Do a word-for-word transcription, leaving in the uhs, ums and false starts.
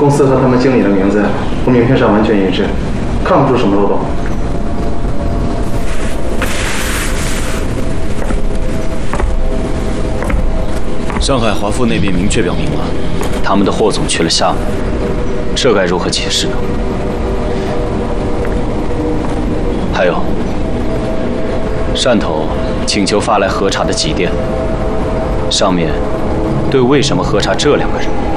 公司和他们经理的名字和名片上完全一致，看不出什么漏洞。 上海华富那边明确表明了，他们的霍总去了厦门，这该如何解释呢？还有，汕头请求发来核查的急电，上面对为什么核查这两个人